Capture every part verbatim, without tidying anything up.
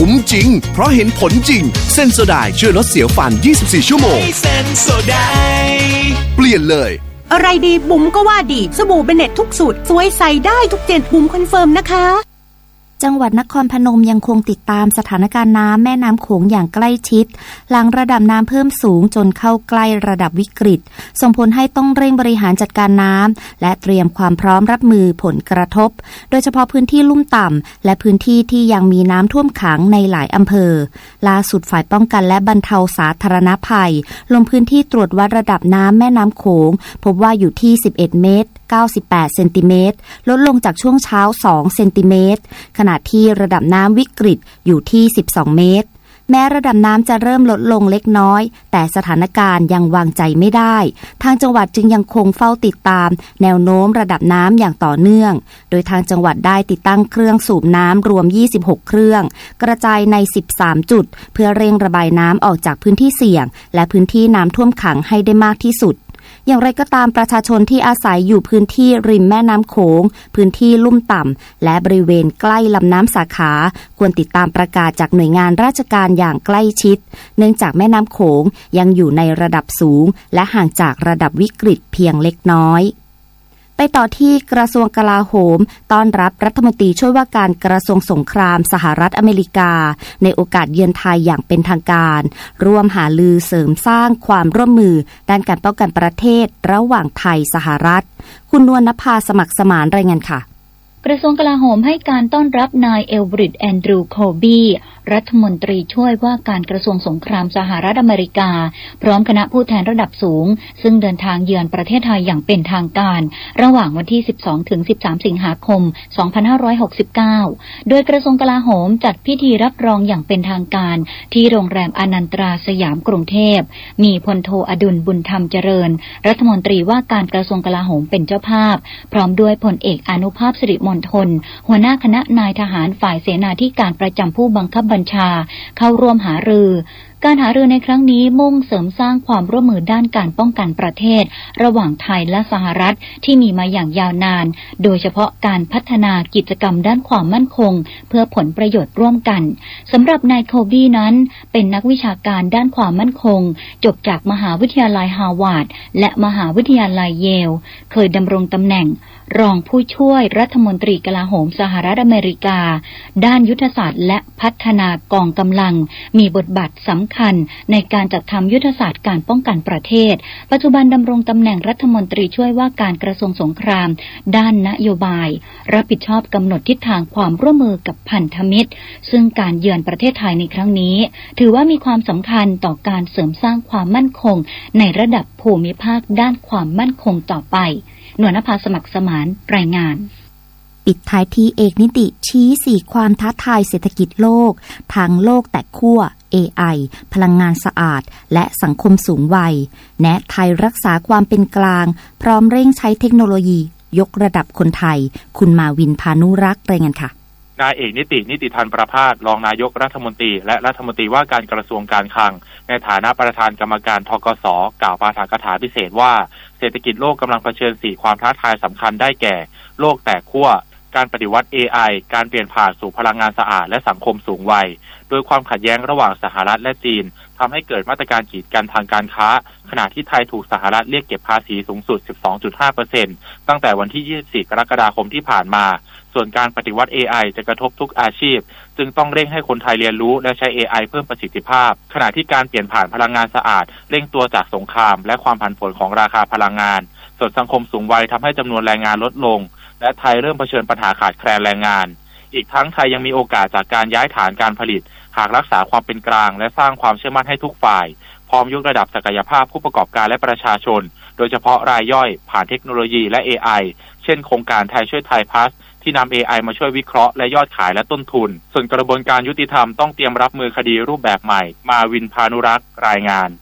คุ้มจริงเพราะเห็นผลจริงเซนโซไดช่วยลดเสียวฟันยี่สิบสี่ชั่วโมงเซนโซไดเปลี่ยนเลยอะไรดีบุ๋มก็ว่าดีสบู่เบเน็ตทุกสูตรสวยใส่ได้ทุกเจนบุ๋มคอนเฟิร์มนะคะจังหวัดนครพนมยังคงติดตามสถานการณ์น้ำแม่น้ำโขงอย่างใกล้ชิดหลังระดับน้ำเพิ่มสูงจนเข้าใกล้ระดับวิกฤตส่งผลให้ต้องเร่งบริหารจัดการน้ำและเตรียมความพร้อมรับมือผลกระทบโดยเฉพาะพื้นที่ลุ่มต่ำและพื้นที่ที่ยังมีน้ำท่วมขังในหลายอำเภอล่าสุดฝ่ายป้องกันและบรรเทาสาธารณภัยลงพื้นที่ตรวจวัดระดับน้ำแม่น้ำโขงพบว่าอยู่ที่สิบเอ็ดเมตรเก้าสิบแปดเซนติเมตรลดลงจากช่วงเช้าสองเซนติเมตรขณะที่ระดับน้ำวิกฤตอยู่ที่สิบสองเมตรแม้ระดับน้ำจะเริ่มลดลงเล็กน้อยแต่สถานการณ์ยังวางใจไม่ได้ทางจังหวัดจึงยังคงเฝ้าติดตามแนวโน้มระดับน้ำอย่างต่อเนื่องโดยทางจังหวัดได้ติดตั้งเครื่องสูบน้ำรวมยี่สิบหกเครื่องกระจายในสิบสามจุดเพื่อเร่งระบายน้ำออกจากพื้นที่เสี่ยงและพื้นที่น้ำท่วมขังให้ได้มากที่สุดอย่างไรก็ตามประชาชนที่อาศัยอยู่พื้นที่ริมแม่น้ำโขงพื้นที่ลุ่มต่ำและบริเวณใกล้ลำน้ำสาขาควรติดตามประกาศจากหน่วยงานราชการอย่างใกล้ชิดเนื่องจากแม่น้ำโขงยังอยู่ในระดับสูงและห่างจากระดับวิกฤตเพียงเล็กน้อยไปต่อที่กระทรวงกลาโหมต้อนรับรัฐมนตรีช่วยว่าการกระทรวงสงครามสหรัฐอเมริกาในโอกาสเยือนไทยอย่างเป็นทางการร่วมหารือเสริมสร้างความร่วมมือด้านการป้องกันประเทศระหว่างไทยสหรัฐคุณนวลนภาสมัครสมานรายงานค่ะกระทรวงกลาโหมให้การต้อนรับนายเอลบริดแอนดรูว์โคบีรัฐมนตรีช่วยว่าการกระทรวงสงครามสหรัฐอเมริกาพร้อมคณะผู้แทนระดับสูงซึ่งเดินทางเยือนประเทศไทยอย่างเป็นทางการระหว่างวันที่ สิบสองถึงสิบสาม สิงหาคม สองพันห้าร้อยหกสิบเก้า โดยกระทรวงกลาโหมจัดพิธีรับรองอย่างเป็นทางการที่โรงแรมอนันตราสยามกรุงเทพมีพลโทอดุลบุญธรรมเจริญรัฐมนตรีว่าการกระทรวงกลาโหมเป็นเจ้าภาพพร้อมด้วยพลเอกอนุภาพสิริมณฑลหัวหน้าคณะนายทหารฝ่ายเสนาธิการประจำผู้บังคับบัญชาเข้าร่วมหารือการหารือในครั้งนี้มุ่งเสริมสร้างความร่วมมือด้านการป้องกันประเทศระหว่างไทยและสหรัฐที่มีมาอย่างยาวนานโดยเฉพาะการพัฒนากิจกรรมด้านความมั่นคงเพื่อผลประโยชน์ร่วมกันสำหรับนายโคบีนั้นเป็นนักวิชาการด้านความมั่นคงจบจากมหาวิทยาลัยฮาร์วาร์ดและมหาวิทยาลัยเยลเคยดำรงตำแหน่งรองผู้ช่วยรัฐมนตรีกลาโหมสหรัฐอเมริกาด้านยุทธศาสตร์และพัฒนากองกำลังมีบทบาทสำคัญในการจัดทำยุทธศาสตร์การป้องกันประเทศปัจจุบันดำรงตำแหน่งรัฐมนตรีช่วยว่าการกระทรวงสงครามด้านนโยบายรับผิดชอบกำหนดทิศทางความร่วมมือกับพันธมิตรซึ่งการเยือนประเทศไทยในครั้งนี้ถือว่ามีความสำคัญต่อการเสริมสร้างความมั่นคงในระดับภูมิภาคด้านความมั่นคงต่อไปนวลนภาสมัครสมานรายงานปิดท้ายที่เอกนิติชี้สี่ความท้าทายเศรษฐกิจโลกทางโลกแตกขั้ว เอ ไอ พลังงานสะอาดและสังคมสูงวัยแนะไทยรักษาความเป็นกลางพร้อมเร่งใช้เทคโนโลยียกระดับคนไทยคุณมาวินพานุรักษ์รายงานค่ะนายเอกนิตินิติธันประภาสรองนายกรัฐมนตรีและรัฐมนตรีว่าการกระทรวงการคลังในฐานะประธานกรรมการธกส.กล่าวปาฐกถาพิเศษว่าเศรษฐกิจโลกกำลังเผชิญสี่ความท้าทายสำคัญได้แก่โลกแตกขั้วการปฏิวัติ เอ ไอ การเปลี่ยนผ่านสู่พลังงานสะอาดและสังคมสูงวัยโดยความขัดแย้งระหว่างสหรัฐและจีนทำให้เกิดมาตรการกีดกันทางการค้าขณะที่ไทยถูกสหรัฐเรียกเก็บภาษีสูงสุด สิบสองจุดห้าเปอร์เซ็นต์ ตั้งแต่วันที่ยี่สิบสี่กรกฎาคมที่ผ่านมาส่วนการปฏิวัติ เอ ไอ จะกระทบทุกอาชีพจึงต้องเร่งให้คนไทยเรียนรู้และใช้ เอ ไอ เพิ่มประสิทธิภาพขณะที่การเปลี่ยนผ่านพลังงานสะอาดเร่งตัวจากสงครามและความผันผวนของราคาพลังงานส่วนสังคมสูงวัยทำให้จำนวนแรงงานลดลงและไทยเริ่มเผชิญปัญหาขาดแคลนแรงงานอีกทั้งไทยยังมีโอกาสจากการย้ายฐานการผลิตหากรักษาความเป็นกลางและสร้างความเชื่อมั่นให้ทุกฝ่ายพร้อมยกระดับศักยภาพผู้ประกอบการและประชาชนโดยเฉพาะรายย่อยผ่านเทคโนโลยีและ เอ ไอ เช่นโครงการไทยช่วยไทยพลัสที่นำ เอ ไอ มาช่วยวิเคราะห์และยอดขายและต้นทุนส่วนกระบวนการยุติธรรมต้องเตรียมรับมือคดีรูปแบบใหม่มาวินพานุรักษ์รายงาน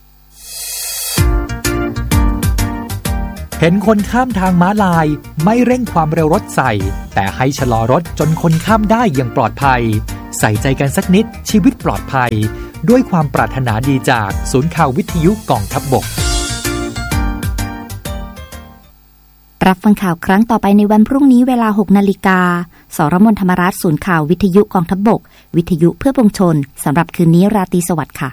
เห็นคนข้ามทางม้าลายไม่เร่งความเร็วรถใส่แต่ให้ชะลอรถจนคนข้ามได้อย่างปลอดภัยใส่ใจกันสักนิดชีวิตปลอดภัยด้วยความปรารถนาดีจากศูนย์ข่าววิทยุกองทัพบกรับฟังข่าวครั้งต่อไปในวันพรุ่งนี้เวลา หกนาฬิกา สรมนธรรมราชศูนย์ข่าววิทยุกองทัพบกวิทยุเพื่อปวงชนสำหรับคืนนี้ราตรีสวัสดิ์ค่ะ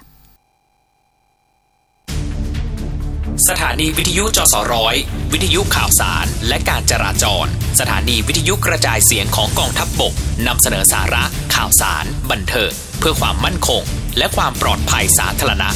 สถานีวิทยุจสร้อยวิทยุข่าวสารและการจราจรสถานีวิทยุกระจายเสียงของกองทัพบกนำเสนอสาระข่าวสารบันเทิงเพื่อความมั่นคงและความปลอดภัยสาธารณะ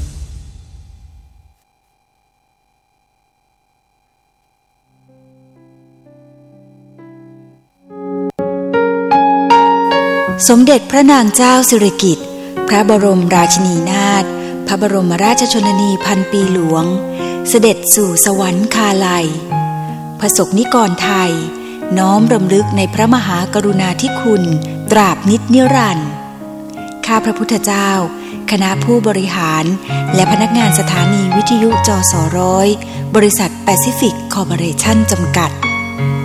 สมเด็จพระนางเจ้าสิริกิติ์พระบรมราชินีนาถพระบรมราชชนนีพันปีหลวงเสด็จสู่สวรรคาลัยประสบนิกรไทยน้อมรำลึกในพระมหากรุณาธิคุณตราบนิจนิรันดร์ข้าพระพุทธเจ้าคณะผู้บริหารและพนักงานสถานีวิทยุจสร้อยบริษัทแปซิฟิกคอร์ปอเรชั่นจำกัด